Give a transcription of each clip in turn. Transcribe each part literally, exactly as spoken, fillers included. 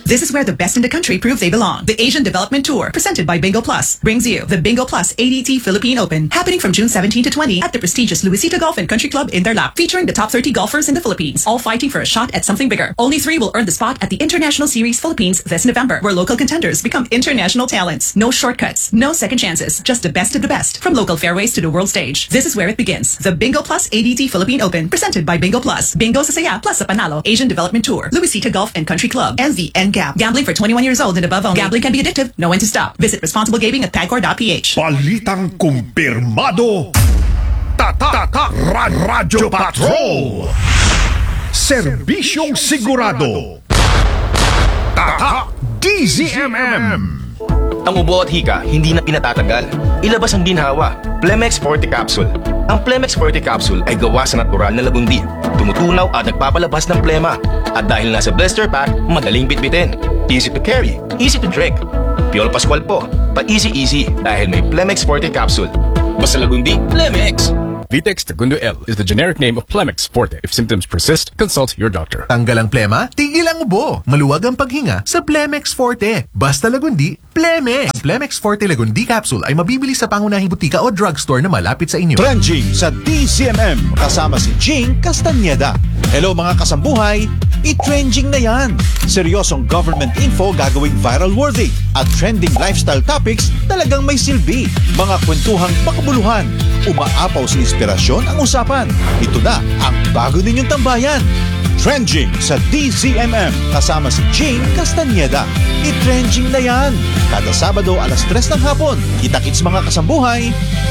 This is where the best in the country prove they belong. The Asian Development Tour, presented by Bingo Plus, brings you the Bingo Plus A D T Philippine Open, happening from June seventeenth to twentieth at the prestigious Luisita Golf and Country Club in Tarlac, featuring the top thirty golfers in the Philippines, all fighting for a shot at something bigger. Only three will earn the spot at the International Series Philippines this November, where local contenders become international talents. No shortcuts, no second chances, just the best of the best, from local fairways to the world stage. This is where it begins. The Bingo Plus A D T Philippine Open, presented by Bingo Plus. Bingo sa saya plus sa panalo. Asian Development Tour, Luisita Golf and Country Club, and the N G A P. Gambling for twenty-one years old and above only. Gambling can be addictive. Know when to stop. Visit responsible gaming at pagcor dot p h. Balitang kumpirmado. Tatak Ra- Radyo Patrol. Serbisyong sigurado. Tatak D Z M M. Ang ubo at hika, hindi na pinatatagal. Ilabas ang ginhawa. Plemex Forte Capsule. Ang Plemex Forte Capsule ay gawa sa natural na lagundi. Tumutunaw at nagpapalabas ng plema. At dahil nasa blister pack, madaling bitbitin. Easy to carry, easy to drink. Piolo Pascual po, pa-easy-easy dahil may Plemex Forte Capsule. Basta lagundi, Plemex! Vitex Segundo L is the generic name of Plemex Forte. If symptoms persist, consult your doctor. Tanggal ang plema, tigil ang ubo. Maluwag ang paghinga sa Plemex Forte. Basta lagundi, Plemex. Ang Plemex Forte Lagundi Capsule ay mabibili sa pangunahing butika o drugstore na malapit sa inyo. Trending sa D Z M M kasama si Jing Castañeda. Hello mga kasambuhay, i-trending na yan. Seryosong government info gagawing viral worthy at trending lifestyle topics talagang may silbi. Mga kwentuhang makabuluhan, umaapaw sa inspirasyon ang usapan. Ito na ang bago ninyong tambayan. Trending sa D Z M M kasama si Jing Castañeda. I-trending na yan. Kada Sabado alas tres ng hapon. Kita-kits mga kasambuhay.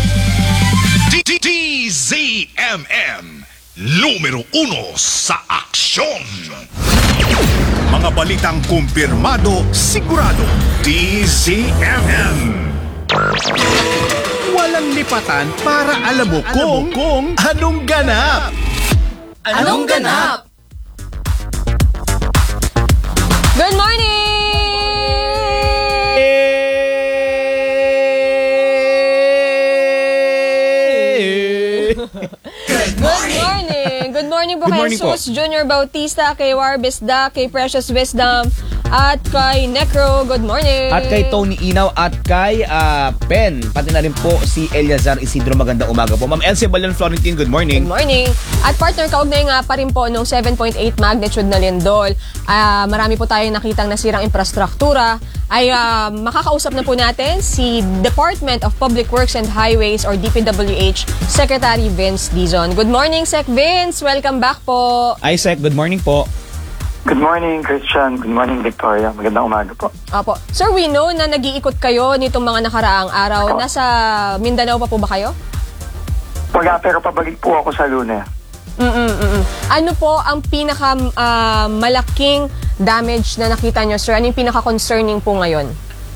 D Z M M. Numero uno sa aksyon. Mga balitang kumpirmado, sigurado. D Z M M. Walang lipatan para alam mo kung, kung anong ganap. Anong ganap? Good morning! Good morning! Good morning po Good kay morning po. Jesus Junior Bautista, kay War Bisda, kay Precious Wisdom, at kay Necro. Good morning! At kay Tony Inaw at kay uh, Pen. Pati na rin po si Eliazar Isidro. Magandang umaga po. Ma'am Elsie Balion Florentine, good morning. Good morning. At partner, kaugnay nga pa rin po nung seven point eight magnitude na lindol. Uh, marami po tayong nakitang nasirang infrastruktura. Ay uh, makakausap na po natin si Department of Public Works and Highways or D P W H Secretary Vince Dizon. Good morning, Sec Vince. Welcome back po. Ay, Sec, good morning po. Good morning, Christian. Good morning, Victoria. Magandang umaga po. Opo. Sir, we know na nag-iikot kayo nitong mga nakaraang araw. Ako. Nasa Mindanao pa po ba kayo? Wala, pero pabalik po ako sa Lunes. Mm-mm-mm. Ano po ang pinaka uh, malaking damage na nakita nyo, sir? Ano yung pinaka-concerning po ngayon?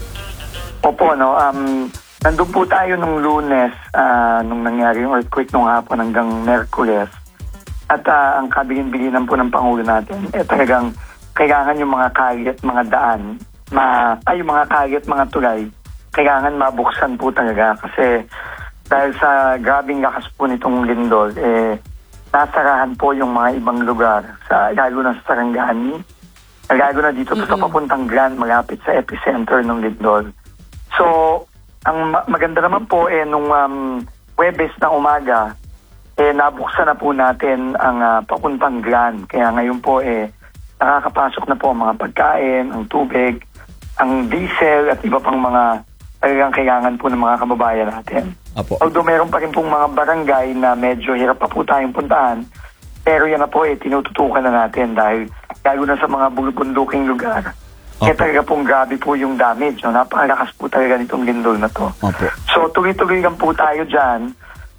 Opo, no. Um, nandun po tayo nung Lunes, uh, nung nangyari yung earthquake nung hapon hanggang Merkules. At uh, ang kabilin-bilinan po ng Pangulo natin, eh talagang kailangan yung mga kali at mga daan, ma, ay yung mga kali at mga tulay, kailangan mabuksan po talaga. Kasi dahil sa grabing lakas po nitong lindol, eh, nasarahan po yung mga ibang lugar, sa, lalo na sa Sarangani, lalo na dito mm-hmm. sa papuntang Grand, malapit sa epicenter ng lindol. So, ang ma- maganda naman po, eh, nung um, Huwebes na umaga, eh, nabuksan na po natin ang uh, papuntang Grand. Kaya ngayon po, eh, nakakapasok na po ang mga pagkain, ang tubig, ang diesel at iba pang mga talagang kailangan po ng mga kababayan natin. Apo. Although meron pa rin pong mga barangay na medyo hirap pa po tayong puntahan, pero yan na po, eh, tinututukan na natin dahil lalo na sa mga bulubunduking lugar. Kaya talaga pong grabe po yung damage. No? Napakalakas po talaga nitong lindol na to. Apo. So, tuloy-tuloy lang po tayo dyan.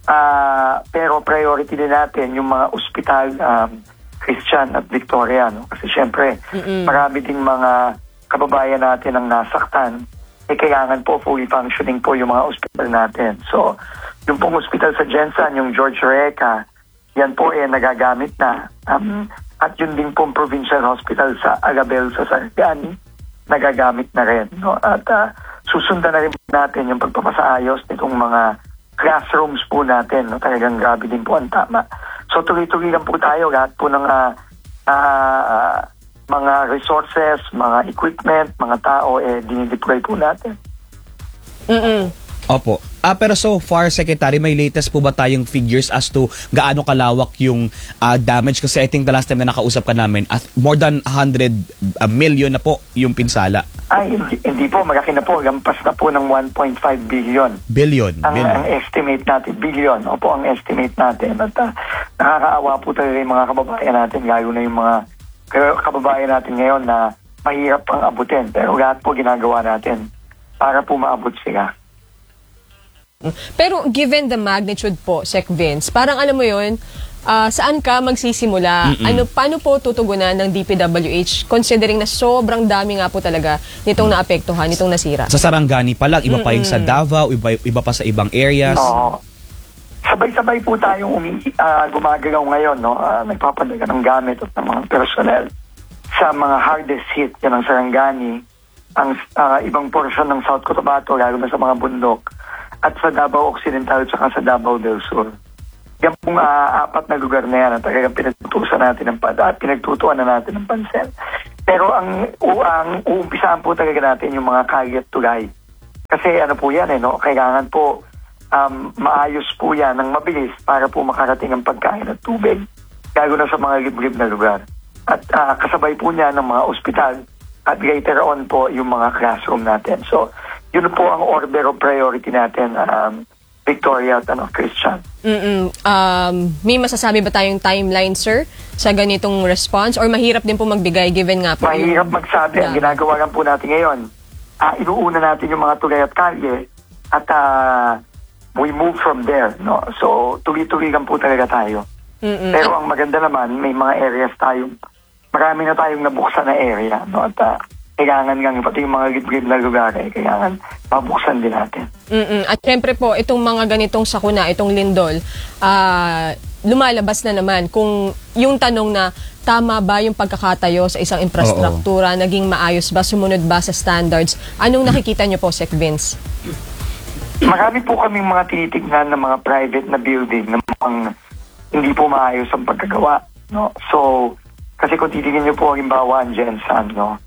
Uh, pero priority din natin yung mga ospital, um, Christian at Victoria, no? Kasi syempre Mm-mm. marami ding mga kababayan natin ang nasaktan, eh kailangan po fully functioning po yung mga ospital natin. So yung pong ospital sa Jensen, yung George Reca, yan po eh nagagamit na, um, at yun din pong provincial hospital sa Agabel sa Sargani, nagagamit na rin, no? At uh, susundan na rin natin yung pagpapasaayos nitong mga classrooms po natin, no? Talagang grabe din po ang tama. So tuloy-tuloy lang po tayo, lahat po ng uh, uh, mga resources, mga equipment, mga tao, eh, dinideploy po natin. Mm-mm. Opo. Ah, pero so far, Secretary, may latest po ba tayong figures as to gaano kalawak yung ah, damage? Kasi I think the last time na nakausap ka namin, at more than one hundred million na po yung pinsala. Ay, hindi, hindi po, malaki na po. Lampas na po ng one point five billion. Billion. Ang, billion. ang estimate natin, billion. Opo, ang estimate natin. At uh, nakakaawa po talaga yung mga kababayan natin, lalo na yung mga kababayan natin ngayon na mahirap pang abutin. Pero lahat po ginagawa natin para po maabot sila. Pero given the magnitude po, Sec Vince, parang alam mo yun, ah, saan ka magsisimula? Mm-mm. Ano, paano po tutugunan ng D P W H considering na sobrang dami nga po talaga nitong naapektuhan, nitong nasira? Sa Sarangani pa lang, iba pa yung sa Davao, iba, iba pa sa ibang areas. Oo. Sabay-sabay po tayong umi, uh, gumagalaw ngayon, no? Uh, nagpapadala ng gamit at ng mga personnel sa mga hardest hit yan ng Sarangani, ang uh, ibang portion ng South Cotabato, lalo na sa mga bundok, at sa Davao Occidental at saka sa Davao del Sur. Yan pong uh, apat na lugar na yan at talagang pinagtutusan natin ng uh, pinagtutuan na natin ng pansin. Pero ang, uh, ang uumpisahan po talaga natin yung mga kalyat tulay. Kasi ano po yan eh, no? Kailangan po um, maayos po yan ng mabilis para po makarating ang pagkain at tubig, lalo na sa mga liblib na lugar. At uh, kasabay po niya ng mga ospital at later on po yung mga classroom natin. So, yun po ang order of priority natin, um, Victoria at ano, Christian. Mm-mm. Um, may masasabi ba tayong timeline, sir, sa ganitong response? Or mahirap din po magbigay given nga po? Mahirap yung... magsabi. Ang Yeah. ginagawa lang po natin ngayon, uh, inuuna natin yung mga tulay at kalye at uh, we move from there. No? So, tuloy-tuloy lang po talaga tayo. Mm-mm. Pero ang maganda naman, may mga areas tayong, marami na tayong nabuksan na area. No? At uh, kailangan nga, pati yung mga liblib na lugar, eh, kailangan mabuksan din natin. Mm-mm. At syempre po, itong mga ganitong sakuna, itong lindol, ah, lumalabas na naman kung yung tanong na tama ba yung pagkakatayo sa isang infrastruktura, naging maayos ba, sumunod ba sa standards? Anong nakikita nyo po, Sec Vince? Marami po kaming mga tinitignan ng mga private na building na mukhang hindi po maayos ang pagkagawa. No? So, kasi kung titignan nyo po, halimbawa, ang Gensan, no?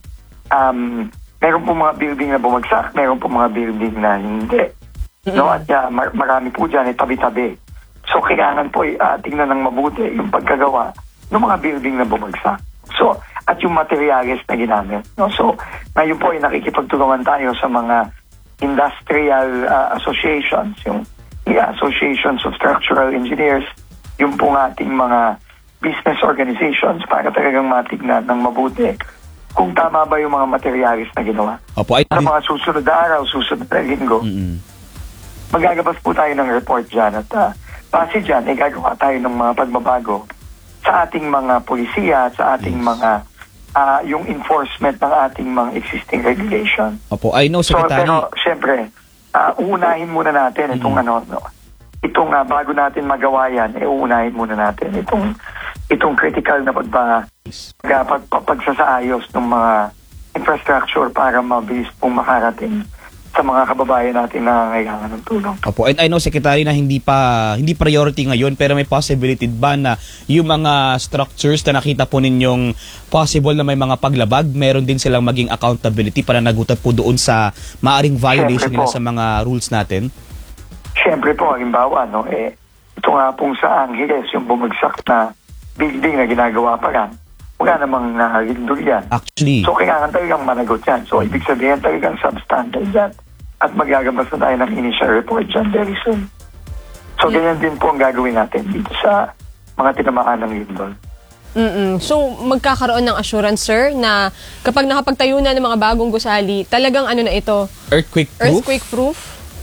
Um, meron po mga building na bumagsak, meron po mga building na hindi. No? At uh, mar- marami po dyan, eh, tabi-tabi. So, kailangan po uh, tingnan ng mabuti yung pagkagawa ng mga building na bumagsak. So, at yung materials na ginamit. No? So, ngayon po ay nakikipagtulungan tayo sa mga industrial uh, associations, yung yeah, associations of structural engineers, yung pong ating mga business organizations para talagang matignan ng mabuti kung tama ba yung mga materials na ginawa. Opo, ay... Sa mga susunod na araw, susunod na linggo, Mm-mm. magagabas po tayo ng report dyan at uh, base dyan, ay gagawa tayo ng mga pagbabago sa ating mga polisiya, sa ating Yes. mga uh, yung enforcement ng ating mga existing regulation. Opo, I know, So, Secretary. pero, syempre, uh, uunahin muna natin itong ano, no, itong uh, bago natin magawa yan, eh, uunahin muna natin itong itong critical na pagba, pag, pag, pagsasaayos ng mga infrastructure para mabilis pong makarating sa mga kababayan natin na nangangailangan ng tulong. Opo, and I know, Secretary, na hindi pa hindi priority ngayon, pero may possibility ba na yung mga structures na nakita po ninyong possible na may mga paglabag, meron din silang maging accountability para nagutat po doon sa maaring violation Siyempre nila po. sa mga rules natin? Siyempre po, halimbawa, no, eh, ito nga pong sa Angeles, yung bumagsak na building na ginagawa pa lang, wala namang nakalindol yan. Actually, So, kailangan talagang managot yan. So, ibig sabihin talagang substandard yan. At magagabas na tayo ng initial report dyan very soon. So, ganyan din po ang gagawin natin dito sa mga tinamaan ng lindol. Mm-mm. So, magkakaroon ng assurance, sir, na kapag nakapagtayo na ng mga bagong gusali, talagang ano na ito, earthquake proof? earthquake-proof?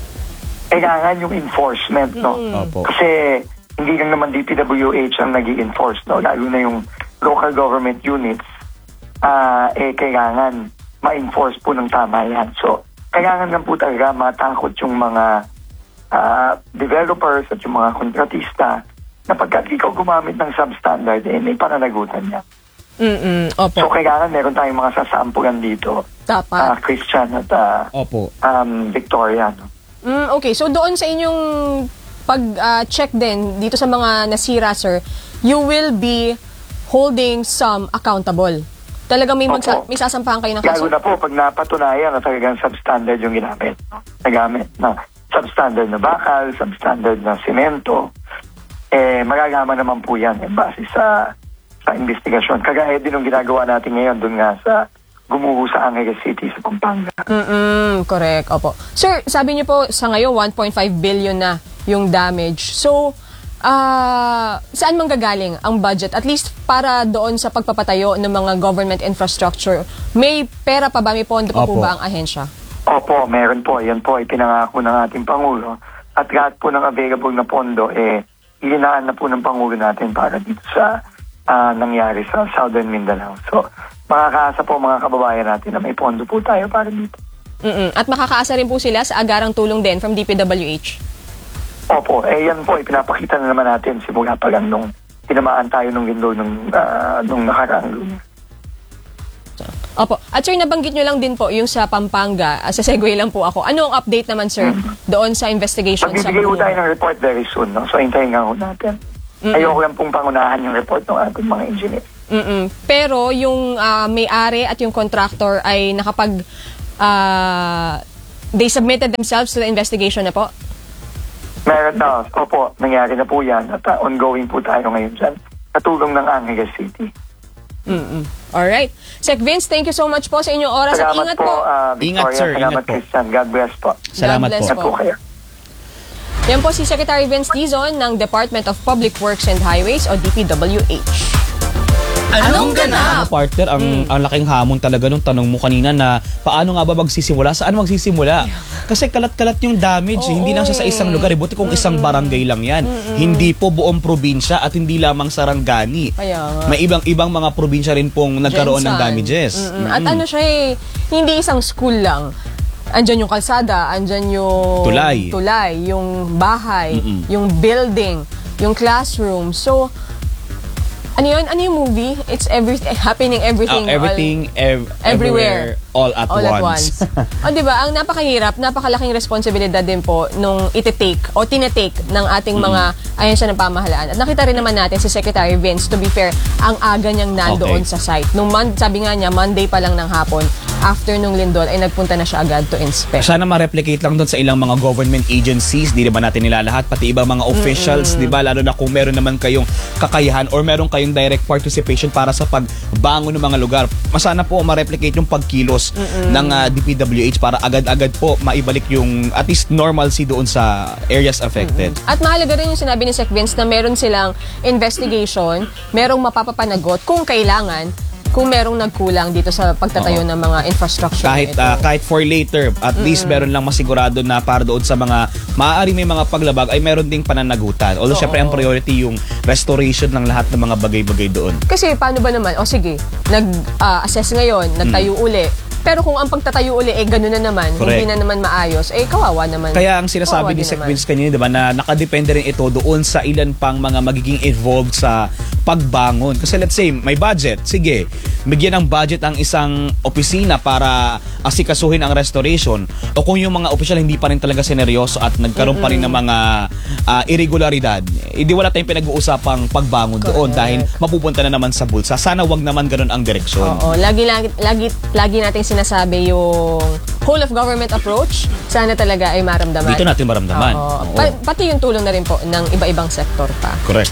Kailangan yung enforcement, no? Opo. Kasi hindi lang naman D P W H ang nag-i-enforce, no? Lalo na yung local government units, ah eh, kailangan ma-enforce po ng tama yan. So, kailangan lang po talaga matakot yung mga ah, developers at yung mga kontratista na pagkat ikaw gumamit ng substandard, eh, may pananagutan niya. Mm-mm. So, Opo. kailangan meron tayong mga sasampulan dito, ah, Dapat. Christian at ah, Opo. um, Victoria, no? Mm, okay, so doon sa inyong pag-check din dito sa mga nasira, sir, you will be holding some accountable Talagang may, magsa- Opo. may sasampahan kayo na Lalo kaso? na po pag napatunayan na talagang substandard yung ginamit. No? Nagamit na substandard na bakal, substandard na simento. Eh, magagama naman po yan eh, base sa sa investigasyon. Kagaya din yung ginagawa natin ngayon doon nga sa gumuho sa Angeles City sa Pampanga. Mm-mm, correct. Opo. Sir, sabi niyo po sa ngayon one point five billion na yung damage. So, ah saan manggagaling ang budget? At least para doon sa pagpapatayo ng mga government infrastructure. May pera pa ba? May pondo pa po Opo. ba ang ahensya? Opo, meron po. Yan po ay pinangako ng ating Pangulo. At lahat po ng available na pondo, eh, ilinaan na po ng Pangulo natin para dito sa ah, nangyari sa Southern Mindanao. So, makakaasa po mga kababayan natin na may pondo po tayo para dito. Mm-mm. At makakaasa rin po sila sa agarang tulong din from D P W H. Opo, eh yan po, ipinapakita na naman natin simula pa lang nung tinamaan tayo nung lindol nung, ah, nung nakaraang lunes. Opo. At sir, nabanggit nyo lang din po yung sa Pampanga. Uh, sa segue lang po ako. Ano ang update naman, sir, doon sa investigation sa Magbibigay po Bulunan? tayo ng report very soon, no? So, hintayin nga ho natin. Ayoko lang pong pangunahan yung report ng ating mga engineer. Mm-mm. Pero yung ah, may-ari at yung contractor ay nakapag... ah, they submitted themselves to the investigation na po? Meron na, opo, nangyari na po yan at uh, ongoing po tayo ngayon dyan. Katulong ng Angeles City. Mm-mm. Alright. Sec Vince, thank you so much po sa inyong oras at Salamat ingat po, po. uh, Victoria. Ingat, sir. Salamat, Ingat po. Christian. God bless po. Salamat God bless po. Ingat po kayo. Yan po si Secretary Vince Dizon ng Department of Public Works and Highways o D P W H. Anong ganap? Ano, partner, ang, ang laking hamon talaga nung tanong mo kanina na paano nga ba magsisimula? Saan magsisimula? Kasi kalat-kalat yung damage. Oo, hindi lang siya sa isang eh. lugar. Eh. Buti kung isang barangay lang yan. Hindi po buong probinsya at hindi lamang Sarangani. Kaya nga. May ibang-ibang mga probinsya rin pong nagkaroon ng Jensan. damages. Mm-mm. At ano siya eh, hindi isang school lang. Andyan yung kalsada, andyan yung Tulay. tulay, yung bahay, Mm-mm. yung building, yung classroom. So, ano yun? Ano yung movie? It's every, happening everything. Ah, everything, ev- Everywhere. everywhere, all at all once. at once. O, di ba? Ang napakahirap, napakalaking responsibilidad din po nung iti-take o tinetake ng ating mga ahensya ng pamahalaan. At nakita rin naman natin si Secretary Vince, to be fair, ang aga niyang nandoon Okay. sa site. Nung mon- sabi nga niya, Monday pa lang ng hapon, after nung lindol, ay nagpunta na siya agad to inspect. Sana ma-replicate lang doon sa ilang mga government agencies, di ba natin nilalahat, pati ibang mga officials, di ba? Lalo na kung meron naman kayong kakayahan or meron kayong direct participation para sa pagbangon ng mga lugar. Masana po ma-replicate yung pagkilos ng uh, D P W H para agad-agad po maibalik yung at least normalcy doon sa areas affected. At mahalaga rin yung sinabi ni Sec Vince na meron silang investigation, merong mapapapanagot kung kailangan, kung merong nagkulang dito sa pagtatayo ng mga infrastructure. Kahit ito. uh, kahit for later, at least meron lang masigurado na para doon sa mga maaari may mga paglabag ay meron ding pananagutan. Although Oo. syempre ang priority yung restoration ng lahat ng mga bagay-bagay doon. Kasi paano ba naman, o sige, nag-assess ngayon, nagtayo uli, pero kung ang pagtatayo uli, eh gano'n na naman, Correct. hindi na naman maayos, eh kawawa naman. Kaya ang sinasabi Kawawa ni din Sec naman. Vince kanina, di ba, na nakadepende rin ito doon sa ilan pang mga magiging involved sa pagbangon. Kasi let's say, may budget. Sige, bigyan ng budget ang isang opisina para asikasuhin ang restoration. O kung yung mga opisyal hindi pa rin talaga sineryoso at nagkaroon pa rin ng mga ah, irregularidad, hindi wala tayong pinag-uusapang pagbangon doon dahil mapupunta na naman sa bulsa. Sana wag naman ganun ang direksyon. Oo, lagi, lagi, lagi, lagi nating sinasabi yung whole of government approach, sana talaga ay maramdaman. Dito natin maramdaman. Oo. Oo. Pa- pati yung tulong na rin po ng iba-ibang sektor pa. Correct.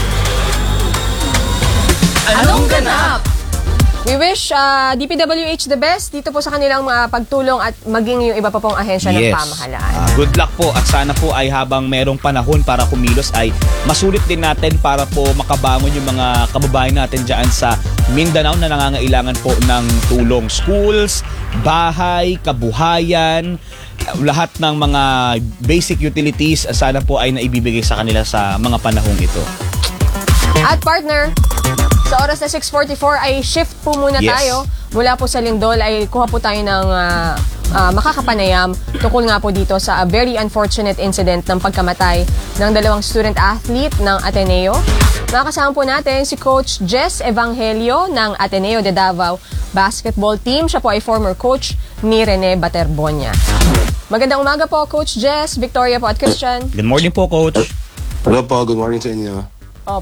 Anong ganap? We wish uh, D P W H the best dito po sa kanilang mga pagtulong at maging yung iba pa pong ahensya ng pamahalaan. Ah, good luck po at sana po ay habang merong panahon para kumilos ay masulit din natin para po makabangon yung mga kababayan natin dyan sa Mindanao na nangangailangan po ng tulong. Schools, bahay, kabuhayan, lahat ng mga basic utilities sana po ay naibibigay sa kanila sa mga panahong ito. At partner, sa oras na six forty-four ay shift po muna Yes. tayo. Mula po sa lindol ay kuha po tayo ng ah, ah, makakapanayam tungkol nga po dito sa a very unfortunate incident ng pagkamatay ng dalawang student athlete ng Ateneo. Makakasama po natin si Coach Jess Evangelio ng Ateneo de Davao Basketball Team. Siya po ay former coach ni Rene Baterbonia. Magandang umaga po, Coach Jess, Victoria po at Christian. Good morning po, Coach. Hello po, good morning sa inyo. Opo.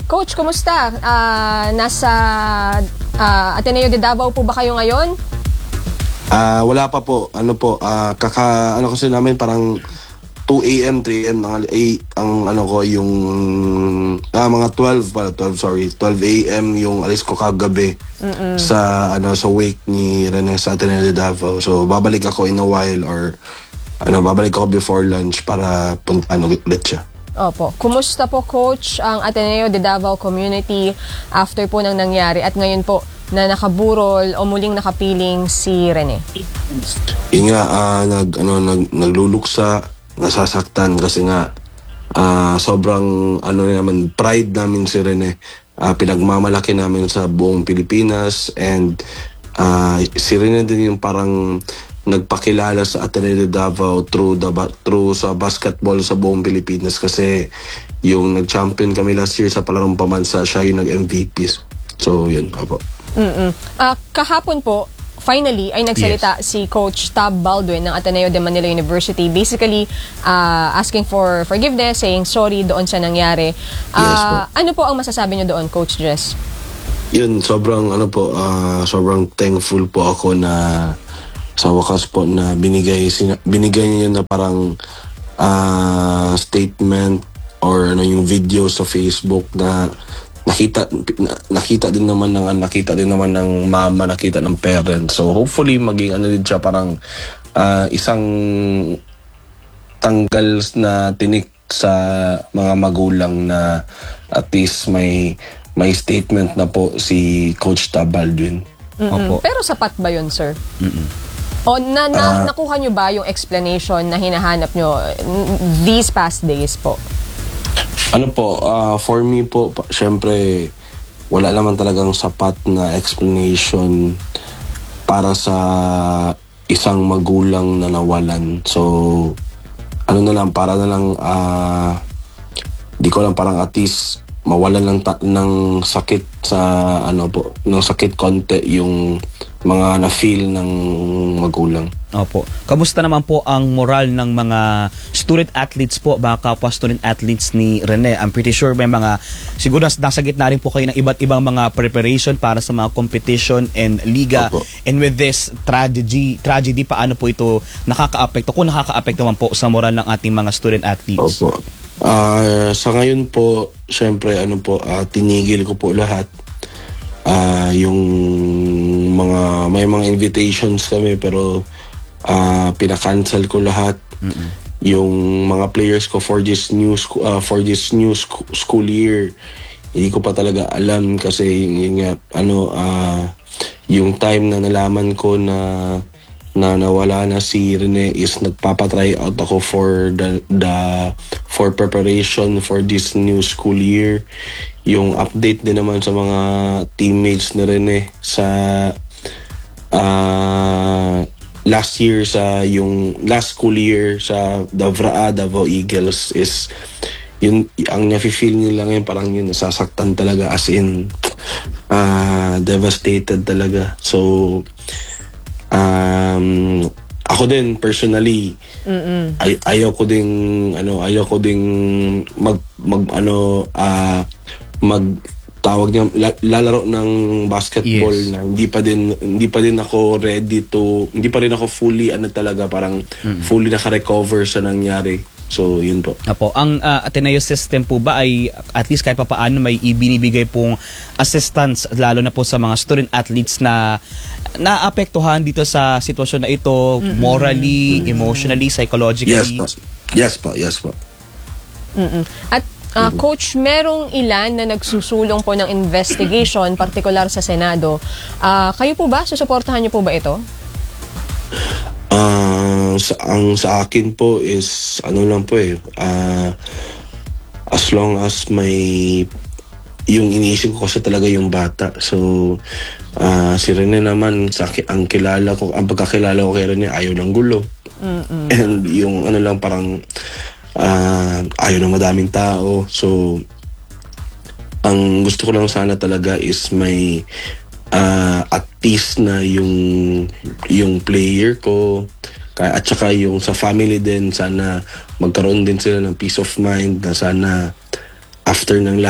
Coach, kumusta? Ah, nasa ah, Ateneo de Davao po ba kayo ngayon? Ah, wala pa po. Ano po, ah, kaka ano kasi namin parang two a.m., three a.m. ang, ay, ang ano ko yung ah, mga twelve pala, twelve sorry, twelve a.m. yung alis ko kagabi sa ano sa wake ni Rene sa Ateneo de Davao. So babalik ako in a while or ano babalik ako before lunch para puntahan ulit siya. Opo. Kumusta po, Coach, ang Ateneo de Davao community after po nang nangyari at ngayon po na nakaburol o muling nakapiling si Rene? Yun nga, ah, nag, ano, nag, nagluluksa, nasasaktan kasi nga ah, sobrang ano naman, pride namin si Rene. Ah, pinagmamalaki namin sa buong Pilipinas and ah, si Rene din yung parang nagpakilala sa Ateneo de Davao through, the, ba- through sa basketball sa buong Pilipinas kasi yung nag-champion kami last year sa palarong pamansa, siya yung nag-M V P. So, yun, apo. Mm-mm. Ah, kahapon po, finally, ay nagsalita si Coach Tab Baldwin ng Ateneo de Manila University, basically ah, asking for forgiveness, saying sorry doon sa nangyari. Ah, Yes po. ano po ang masasabi niyo doon, Coach Jess? Yun, sobrang ano po, ah, sobrang thankful po ako na sa wakas po na binigay sina- binigay niya na parang ah, statement or ano yung video sa Facebook na nakita na, nakita din naman ng nakita din naman ng mama, nakita ng parents. So hopefully maging ano din siya parang ah, isang tanggal na tinik sa mga magulang na at least may may statement na po si Coach Tab Baldwin. Mm-mm. Pero sapat ba yun, sir? O na, na, nakuha nyo ba yung explanation na hinahanap nyo mm, these past days po? Ano po, ah, for me po, pa- syempre, wala naman talagang sapat na explanation para sa isang magulang na nawalan. So, ano na lang, para na lang, ah, di ko lang parang at least mawalan ng, ta- ng sakit sa, ano po, ng sakit konti yung mga na-feel ng magulang. Opo. Kamusta naman po ang moral ng mga student athletes po, mga kapwa student athletes ni Rene? I'm pretty sure may mga, siguro nas- nasa gitna rin po kayo ng iba't ibang mga preparation para sa mga competition and liga. Opo. And with this tragedy, tragedy, paano po ito nakaka-apekto? Kung nakaka-apekto man po sa moral ng ating mga student athletes. Opo. Ah, sa ngayon po, syempre, ano po, ah, tinigil ko po lahat. Ah, yung mga may mga invitations kami pero ah, pina-cancel ko lahat. Yung mga players ko for this new sc- ah, for this new sc- school year, hindi ko pa talaga alam kasi yun nga ano ah, yung time na nalaman ko na na nawala na si Rene is nagpapatry out ako for the, the for preparation for this new school year. Yung update din naman sa mga teammates ni Rene sa ah, last year sa yung last school year sa Davao Davao Eagles is yun ang nafe-feel nila ngayon parang yun nasasaktan talaga as in ah, devastated talaga. So um ako din personally ay ayaw ko ding ano ayaw ko ding mag mag ano ah mag tawag niya la- lalaro ng basketball Yes. na hindi pa din hindi pa din ako ready to hindi pa rin ako fully ano talaga parang fully naka-recover sa nangyari. So yun po. Apo, ang uh, Ateneo system po ba ay at least kahit papaano may ibinibigay pong assistance lalo na po sa mga student athletes na naapektuhan dito sa sitwasyon na ito morally, emotionally, psychologically? Yes po. Yes po. Yes po. Mm-mm. At ah, Coach, merong ilan na nagsusulong po ng investigation, partikular sa Senado. Ah, kayo po ba? Susuportahan niyo po ba ito? Ah, sa, ang sa akin po is ano lang po eh ah, as long as may yung iniisip ko kasi talaga yung bata. So ah, si Rene naman sa ki- ang kilala ko ang pagkakilala ko kay Rene ayaw ng gulo. And yung ano lang parang ah, ayaw ng madaming tao. So ang gusto ko lang sana talaga is may ah, at least na yung yung player ko kaya at saka yung sa family din sana magkaroon din sila ng peace of mind na sana after ng lahat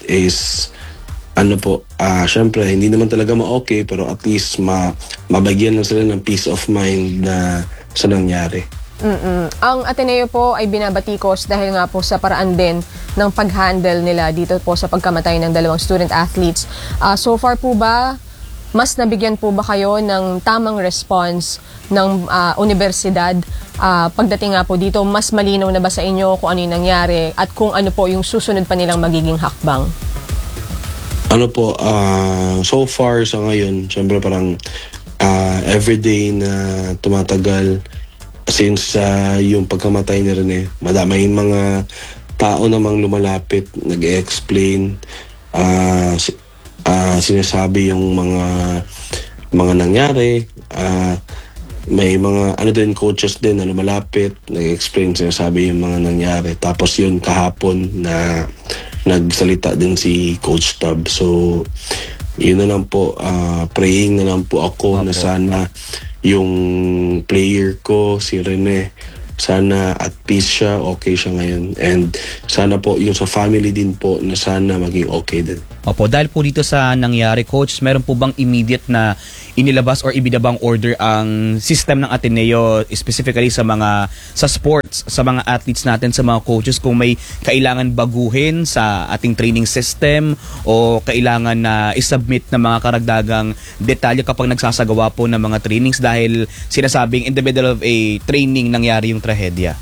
is ano po, ah syempre hindi naman talaga ma-okay pero at least ma mabagyan lang sila ng peace of mind na sa nangyari. Mm-mm. Ang Ateneo po ay binabatikos dahil nga po sa paraan din ng pag-handle nila dito po sa pagkamatay ng dalawang student athletes. Uh, so far po ba, mas nabigyan po ba kayo ng tamang response ng uh, universidad uh, pagdating nga po dito? Mas malinaw na ba sa inyo kung ano yung nangyari at kung ano po yung susunod pa nilang magiging hakbang? Ano po, uh, so far sa ngayon, syempre parang uh, everyday na tumatagal since uh, yung pagkamatay ni Rene, madamay mga tao namang lumalapit, nag-explain, uh, uh, sinasabi yung mga mga nangyari, uh, may mga ano din coaches din na lumalapit, nag-explain, sinasabi yung mga nangyari. Tapos yun kahapon na nagsalita din si Coach Tab. So yun na lang po, uh, praying na lang po ako okay. na sana yung player ko, si Rene, sana at peace siya, okay siya ngayon. And sana po yung sa family din po na sana maging okay din. Opo, dahil po dito sa nangyari, Coach, meron po bang immediate na inilabas or ibinabang order ang system ng Ateneo, specifically sa mga sa sports, sa mga athletes natin, sa mga coaches, kung may kailangan baguhin sa ating training system o kailangan na isubmit na mga karagdagang detalye kapag nagsasagawa po ng mga trainings dahil sinasabing in the middle of a training nangyari yung trahedya?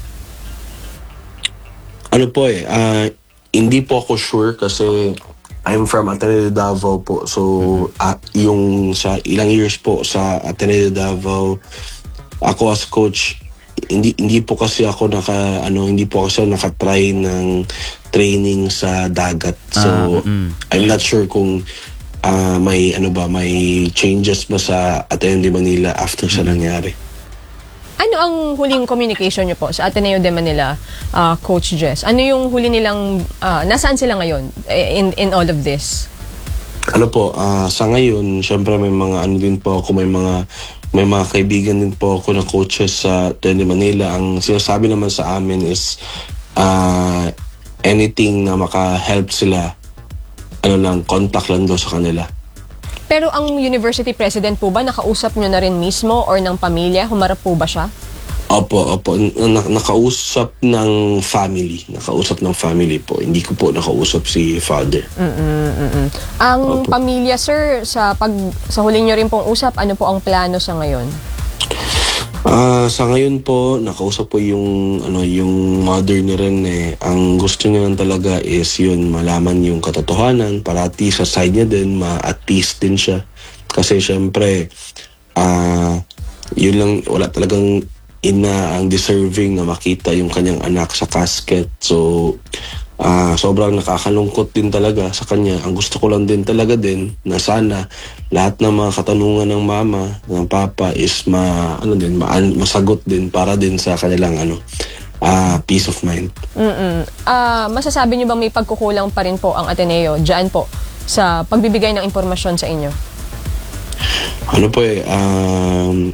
Ano po eh, uh, hindi po ako sure kasi I'm from Ateneo de Davao po. So, mm-hmm. uh, yung sa ilang years po sa Ateneo de Davao, ako as coach, hindi hindi po kasi ako naka ano, hindi po kasi ako naka-try ng training sa dagat. So, uh, mm-hmm. I'm not sure kung uh, may ano ba, may changes ba sa Ateneo de Manila after mm-hmm. sa nangyari. Ano ang huling communication nyo po sa Ateneo de Manila, uh, Coach Jess? Ano yung huli nilang, uh, nasaan sila ngayon in, in all of this? Ano po, uh, sa ngayon, syempre may mga ano din po ako, may mga may mga kaibigan din po ako na coaches sa Ateneo de Manila. Ang sinasabi naman sa amin is uh, anything na maka-help sila, ano lang, contact lang daw sa kanila. Pero ang university president po ba, nakausap nyo na rin mismo or ng pamilya? Humarap po ba siya? Opo, opo. Na- nakausap ng family. Nakausap ng family po. Hindi ko po nakausap si father. Mm-mm-mm. Ang opo. Pamilya, sir, sa pag sa huli nyo rin pong usap, ano po ang plano sa ngayon? Uh, sa ngayon po, nakausap po yung ano yung mother ni Rene. Ang gusto niya lang talaga is yun, malaman yung katotohanan para at least sa side niya din, ma-at peace din siya. Kasi syempre, uh, yun lang, wala talagang ina ang deserving na makita yung kanyang anak sa casket. So, uh, sobrang nakakalungkot din talaga sa kanya. Ang gusto ko lang din talaga din na sana lahat ng mga katanungan ng mama, ng papa is ma, ano din, ma, masagot din para din sa kanilang ano, uh, peace of mind. Mm-mm. Uh, masasabi niyo bang may pagkukulang pa rin po ang Ateneo dyan po sa pagbibigay ng impormasyon sa inyo? Ano po eh, um,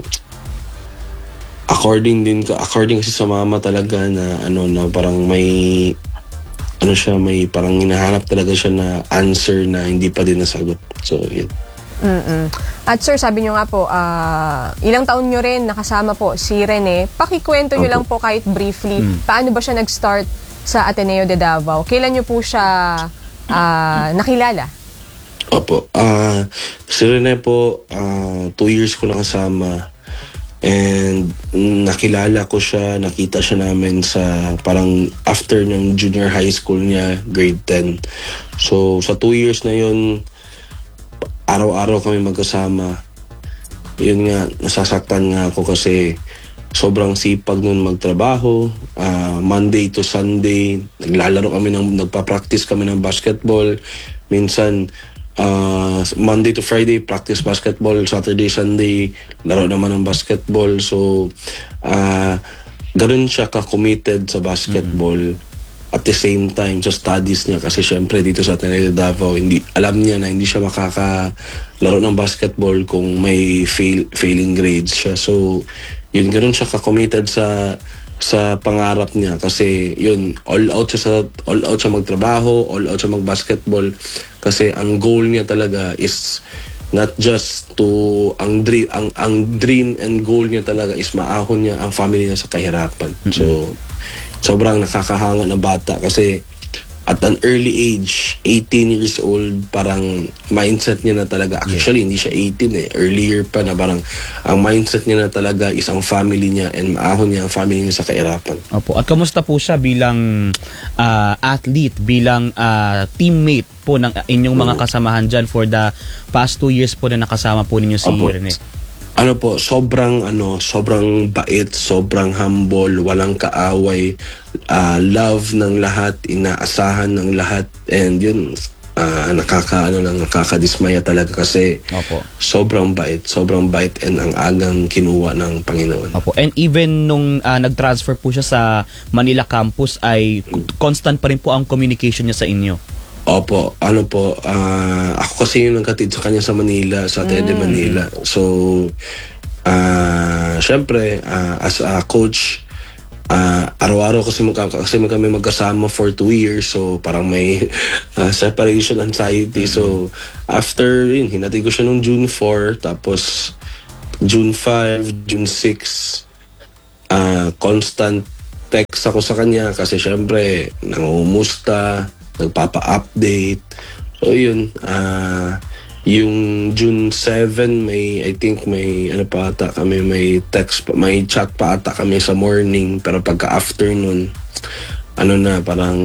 according din according kasi sa mama talaga na ano na parang may ano siya, may parang hinahanap talaga siya na answer na hindi pa din nasagot. So, yun. Mm-mm. At sir, sabi nyo nga po, uh, ilang taon nyo rin nakasama po si Rene. Pakikwento nyo Opo. lang po kahit briefly, Mm. paano ba siya nag-start sa Ateneo de Davao? Kailan nyo po siya uh, nakilala? Opo. Uh, si Rene po, uh, two years ko nakasama. And nakilala ko siya, nakita siya namin sa parang after ng junior high school niya, grade ten. So sa two years na yun, araw-araw kami magkasama. Yun nga, nasasaktan nga ako kasi sobrang sipag nun magtrabaho. Uh, Monday to Sunday, naglalaro kami, ng, nagpa-practice kami ng basketball. Minsan, Uh, Monday to Friday, practice basketball. Saturday, Sunday, laro naman ng basketball. So, uh, ganun siya ka-committed sa basketball. Mm-hmm. At the same time, sa studies niya. Kasi syempre, dito sa Ateneo de Davao, hindi, alam niya na hindi siya makakalaro ng basketball kung may fail, failing grades siya. So, yun, ganun siya ka-committed sa sa pangarap niya kasi yun, all out siya sa all out siya magtrabaho, all out siya mag-basketball kasi ang goal niya talaga is not just to ang dream ang ang dream and goal niya talaga is maahon niya ang family niya sa kahirapan. Mm-hmm. So sobrang nakakahanga na bata kasi at an early age, eighteen years old, parang mindset niya na talaga, actually hindi siya eighteen eh, earlier pa na parang ang mindset niya na talaga is ang family niya and maahon niya ang family niya sa kahirapan. Opo. At kamusta po siya bilang uh, athlete, bilang uh, teammate po ng inyong mga kasamahan dyan for the past two years po na nakasama po ninyo si Opo. Rene? Ano po, sobrang ano, sobrang bait, sobrang humble, walang kaaway, uh, love ng lahat, inaasahan ng lahat, and yun, uh, nakaka ano lang, nakakadismaya talaga kasi Opo. sobrang bait, sobrang bait and ang agang kinuha ng Panginoon. Opo. And even nung uh, nag-transfer po siya sa Manila campus ay constant pa rin po ang communication niya sa inyo. Opo, ano po, uh, ako kasi yung nagkatid sa kanya sa Manila, sa Tede mm. Manila. So, uh, syempre, uh, as a coach, uh, araw-araw kasi, magka, kasi kami magkasama for two years. So, parang may uh, separation anxiety. So, after yun, hinatid ko siya nung June four, tapos June five, June six, uh, constant text ako sa kanya kasi syempre, nangumusta, nagpapa-update. So yun, uh, yung June seven, may, I think may, ano pa ata kami, may text, pa, may chat pa ata kami sa morning, pero pagka-afternoon, ano na, parang,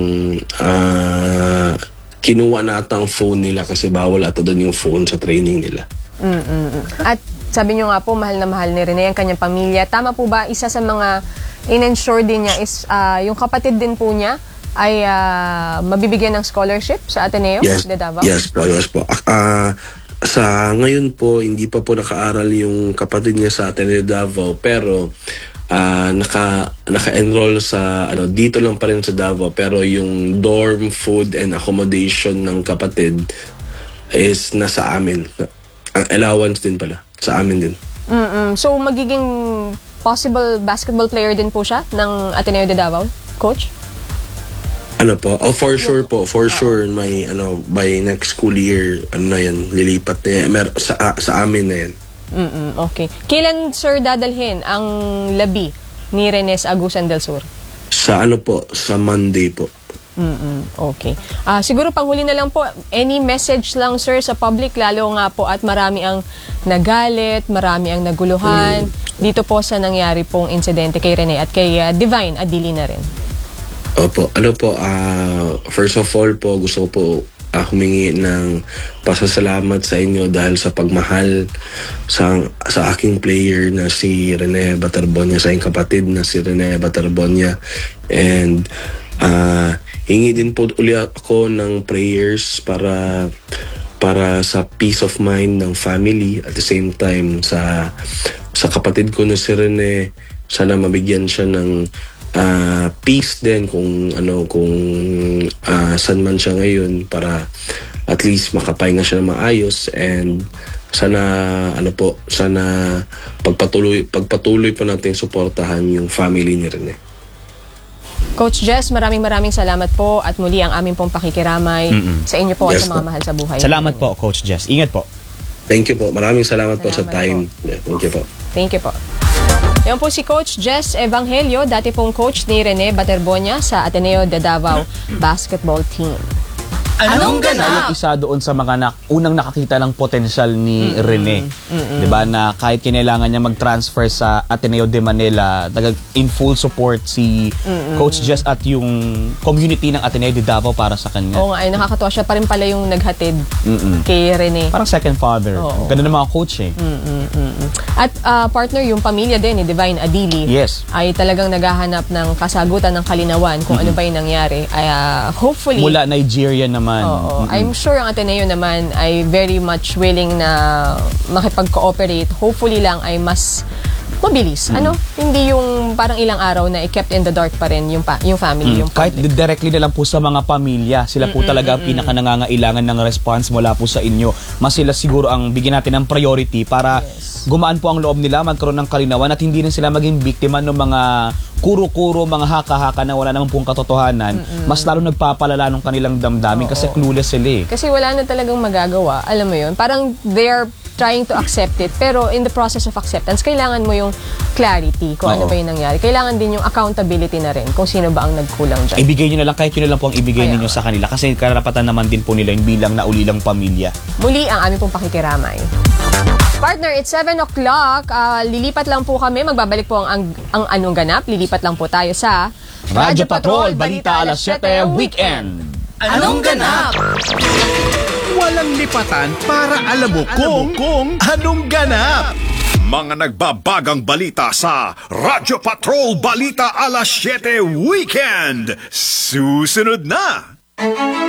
uh, kinuha na ata ang phone nila kasi bawal ata doon yung phone sa training nila. Mm-mm. At sabi nyo nga po, mahal na mahal ni Rene ang kanyang pamilya. Tama po ba, isa sa mga in-ensure din niya is uh, yung kapatid din po niya ay uh, mabibigyan ng scholarship sa Ateneo yes, de Davao? Yes po, yes po. Uh, sa ngayon po, hindi pa po nakaaral yung kapatid niya sa Ateneo de Davao, pero uh, naka, naka-enroll sa, ano, dito lang pa rin sa Davao, pero yung dorm, food, and accommodation ng kapatid is nasa amin. Ang allowance din pala, sa amin din. Mm-mm. So, magiging possible basketball player din po siya ng Ateneo de Davao, coach? Ano po? Oh, for sure po. For sure, may, ano, by next school year, ano na yan, lilipat na yan. Mer- sa, sa amin na yan. Mm-mm, okay. Kailan, sir, dadalhin ang labi ni Rene sa Agusan del Sur? Sa ano po? Sa Monday po. Mm-mm, okay. Uh, siguro panghuli na lang po, any message lang, sir, sa public, lalo nga po at marami ang nagalit, marami ang naguluhan, mm. dito po sa nangyari pong insidente kay Rene at kay uh, Divine Adili na rin. Opo, ano po, uh, first of all po, gusto ko po uh, humingi ng pasasalamat sa inyo dahil sa pagmahal sa, sa aking player na si Rene Baterbonia, sa aking kapatid na si Rene Baterbonia. And uh, hingi din po uli ako ng prayers para para sa peace of mind ng family, at the same time sa sa kapatid ko na si Rene, sana mabigyan siya ng Uh, peace din kung ano kung uh, saan man siya ngayon, para at least makapahinga siya ng maayos, and sana ano po sana pagpatuloy pagpatuloy pa natin suportahan yung family ni Rene. Coach Jess, maraming maraming salamat po at muli ang aming pong pakikiramay Mm-mm. sa inyo po yes, at sa mga po. Mahal sa buhay. Salamat po, Coach Jess. Ingat po. Thank you po. Maraming salamat, salamat po sa time. Po. Yeah, thank you po. Thank you po. Yan po si Coach Jess Evangelio, dati pong coach ni Rene Baterbonia sa Ateneo de Davao basketball team. Anong ganap? Yung isa doon sa mga na, unang nakakita ng potensyal ni mm-hmm. Rene. Mm-hmm. Diba, na kahit kinailangan niya mag-transfer sa Ateneo de Manila, in full support si mm-hmm. Coach Jess at yung community ng Ateneo de Davao para sa kanya. Oo nga, ay nakakatuwa siya pa rin pala yung naghatid mm-hmm. kay Rene. Parang second father. Oo. Ganun ng mga coach eh. Mm-hmm. At uh, partner, yung pamilya din ni Divine Adili yes. ay talagang naghahanap ng kasagutan ng kalinawan kung mm-hmm. ano ba yung nangyari. Ay, uh, hopefully... Mula Nigeria naman. Oo. Mm-hmm. I'm sure ang Ateneo naman ay very much willing na makipag-cooperate. Hopefully lang ay mas mabilis. Ano? Hindi yung parang ilang araw na i-kept in the dark pa rin yung, pa, yung family, Mm, yung kahit public. directly na lang po sa mga pamilya, sila po talaga ang pinaka nangangailangan ng response mula po sa inyo. Mas sila siguro ang bigyan natin ng priority para gumaan po ang loob nila, magkaroon ng kalinawan at hindi na sila maging biktima ng mga kuro-kuro, mga haka-haka na wala naman pong katotohanan. Mas lalo nagpapalala ng kanilang damdamin kasi clueless sila eh. Kasi wala na talagang magagawa. Alam mo yun? Parang they're trying to accept it. Pero in the process of acceptance, kailangan mo yung clarity kung ano Oo. ba yung nangyari. Kailangan din yung accountability na rin kung sino ba ang nagkulang dyan. Ibigay nyo na lang, kahit yun na lang po ang ibigay Kaya ninyo nga. sa kanila kasi karapatan naman din po nila yung bilang naulilang pamilya. Muli ang aming pong pakikiramay. Partner, it's seven o'clock. Ah, lilipat lang po kami. Magbabalik po ang, ang, ang anong ganap. Lilipat lang po tayo sa Radyo Patrol, Balita Alas siyete, Weekend. Anong ganap? Walang lipatan para alam mo kung, kung anong ganap. Mga nagbabagang balita sa Radyo Patrol Balita Alas siyete Weekend. Susunod na!